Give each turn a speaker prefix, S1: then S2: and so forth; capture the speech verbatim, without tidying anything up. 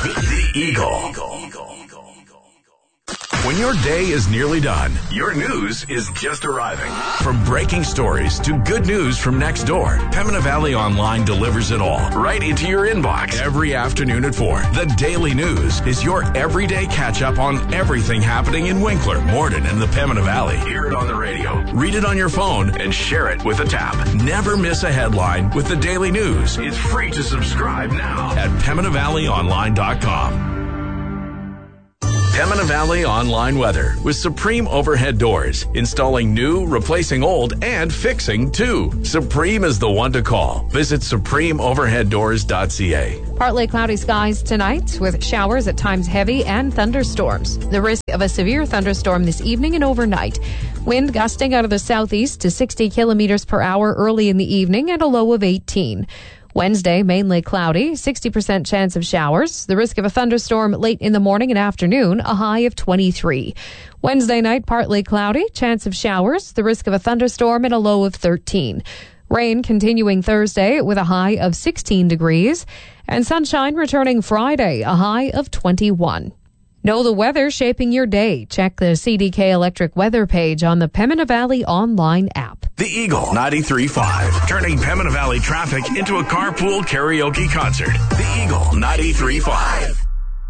S1: The Eagle. When your day is nearly done, your news is just arriving. From breaking stories to good news from next door, Pembina Valley Online delivers it all right into your inbox every afternoon at four. The Daily News is your everyday catch-up on everything happening in Winkler, Morden, and the Pembina Valley. Hear it on the radio, read it on your phone, and share it with a tap. Never miss a headline with the Daily News. It's free to subscribe now at pembina valley online dot com. Pembina Valley Online Weather with Supreme Overhead Doors. Installing new, replacing old, and fixing too. Supreme is the one to call. Visit supreme overhead doors dot c a.
S2: Partly cloudy skies tonight with showers at times heavy and thunderstorms. The risk of a severe thunderstorm this evening and overnight. Wind gusting out of the southeast to sixty kilometers per hour early in the evening and a low of eighteen. Wednesday, mainly cloudy, sixty percent chance of showers. The risk of a thunderstorm late in the morning and afternoon, a high of twenty-three. Wednesday night, partly cloudy, chance of showers. The risk of a thunderstorm and a low of thirteen. Rain continuing Thursday with a high of sixteen degrees. And sunshine returning Friday, a high of twenty-one. Know the weather shaping your day. Check the C D K Electric weather page on the Pembina Valley Online app.
S1: The Eagle ninety-three point five, turning Pembina Valley traffic into a carpool karaoke concert. The Eagle ninety-three point five.